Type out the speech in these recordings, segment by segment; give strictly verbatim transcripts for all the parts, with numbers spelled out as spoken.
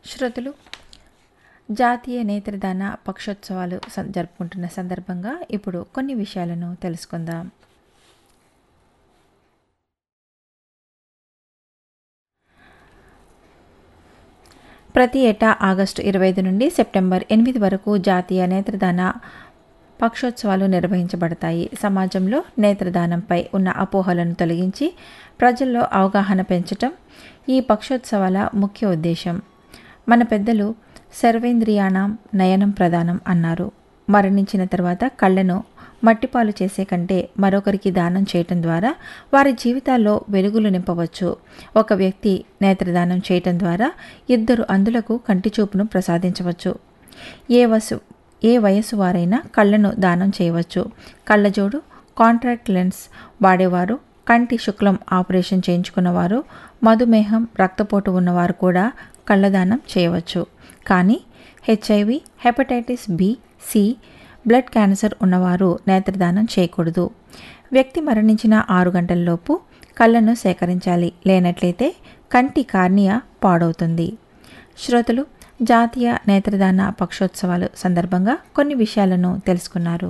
శ్రోతలు జాతీయ నేత్రదాన పక్షోత్సవాలు సం- జరుపుకుంటున్న సందర్భంగా ఇప్పుడు కొన్ని విషయాలను తెలుసుకుందాం. ప్రతి ఏటా ఆగస్టు ఇరవై ఐదు నుండి సెప్టెంబర్ ఎనిమిది వరకు జాతీయ నేత్రదాన పక్షోత్సవాలు నిర్వహించబడతాయి. సమాజంలో నేత్రదానంపై ఉన్న అపోహలను తొలగించి ప్రజల్లో అవగాహన పెంచటం ఈ పక్షోత్సవాల ముఖ్య ఉద్దేశం. మన పెద్దలు సర్వేంద్రియాణం నయనం ప్రధానం అన్నారు. మరణించిన తర్వాత కళ్ళను మట్టిపాలు చేసే కంటే మరొకరికి దానం చేయటం ద్వారా వారి జీవితాల్లో వెలుగులు నింపవచ్చు. ఒక వ్యక్తి నేత్రదానం చేయటం ద్వారా ఇద్దరు అంధులకు కంటి చూపును ప్రసాదించవచ్చు. ఏ వసు ఏ వయసు వారైనా కళ్ళను దానం చేయవచ్చు. కళ్ళజోడు, కాంటాక్ట్ లెన్స్ వాడేవారు, కంటి శుక్లం ఆపరేషన్ చేయించుకున్నవారు, మధుమేహం, రక్తపోటు ఉన్నవారు కూడా కళ్ళదానం చేయవచ్చు. కానీ HIV, hepatitis B, C, blood cancer ఉన్నవారు నేత్రదానం చేయకూడదు. వ్యక్తి మరణించిన ఆరు గంటలలోపు కళ్ళను సేకరించాలి. లేనట్లయితే కంటి కార్నియా పాడవుతుంది. శ్రోతలు జాతీయ నేత్రదాన పక్షోత్సవాలు సందర్భంగా కొన్ని విషయాలను తెలుసుకున్నారు.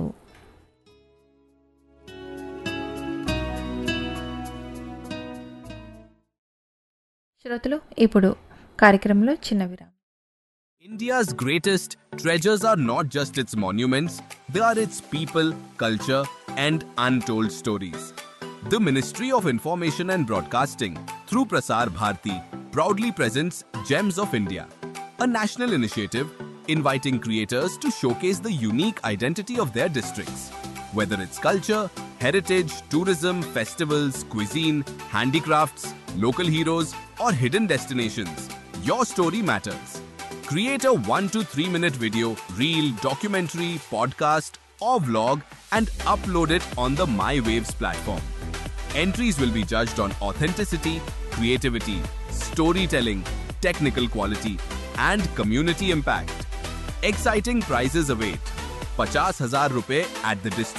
శ్రోతలు ఇప్పుడు కార్యక్రమంలో చిన్న విరామం. India's greatest treasures are not just its monuments, they are its people, culture, and untold stories. The Ministry of Information and Broadcasting, through Prasar Bharati, proudly presents Gems of India, a national initiative inviting creators to showcase the unique identity of their districts. Whether it's culture, heritage, tourism, festivals, cuisine, handicrafts, local heroes, or hidden destinations, your story matters. Create a one to three minute video, reel, documentary, podcast, or vlog and upload it on the My Waves platform. Entries will be judged on authenticity, creativity, storytelling, technical quality, and community impact. Exciting prizes await. fifty thousand rupees at the district